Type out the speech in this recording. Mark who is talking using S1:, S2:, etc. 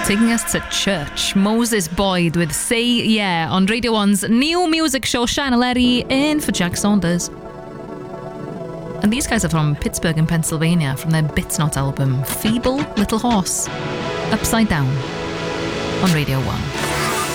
S1: Taking us to church. Moses Boyd with Say Yeah on Radio 1's new music show Channel Eddie in for Jack Saunders. And these guys are from Pittsburgh in Pennsylvania from their Bits Not album Feeble Little Horse. Upside Down on Radio 1.